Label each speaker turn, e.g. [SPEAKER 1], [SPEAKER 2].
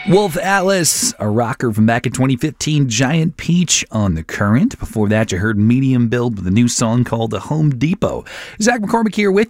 [SPEAKER 1] Wolf Atlas, a rocker from back in 2015, Giant Peach on The Current. Before that, you heard Medium Build with a new song called The Home Depot. Zach McCormick here with